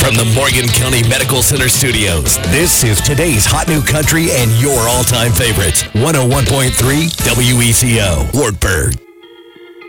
from the Morgan County Medical Center studios, this is today's Hot New Country and your all-time favorites. 101.3 WECO, Wartburg.